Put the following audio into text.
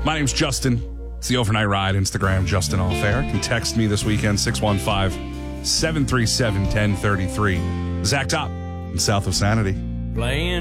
My name's Justin. It's the Overnight Ride. Instagram, Justin Allfair. You can text me this weekend, 615-737-1033. Zach Top, south of Sanity. Playing